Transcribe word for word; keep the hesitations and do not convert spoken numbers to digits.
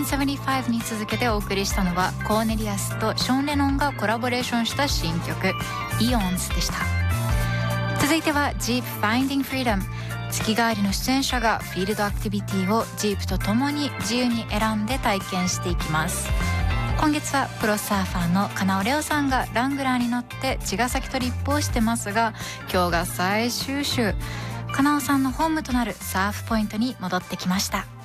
ナインセブンティファイブに続けてお送りしたのはコーネリアスとショーン・レノンがコラボレーションした新曲 イオンズ でした。続いては Jeep Finding Freedom。 月替わりの出演者がフィールドアクティビティをジープとともに自由に選んで体験していきます。今月はプロサーファーの金尾レオさんがラングラーに乗って茅ヶ崎トリップをしてますが、今日が最終週。金尾さんのホームとなるサーフポイントに戻ってきました。